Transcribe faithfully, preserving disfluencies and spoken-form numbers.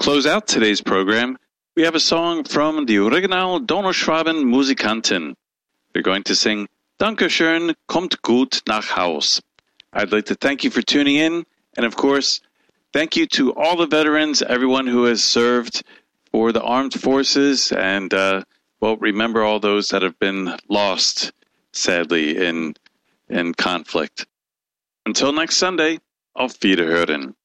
close out today's program, we have a song from the Original Donauschwaben Musikanten. They're going to sing Dankeschön, kommt gut nach Haus. I'd like to thank you for tuning in, and of course, thank you to all the veterans, everyone who has served for the armed forces, and, uh, well, remember all those that have been lost, sadly, in, in conflict. Until next Sunday, auf Wiederhören.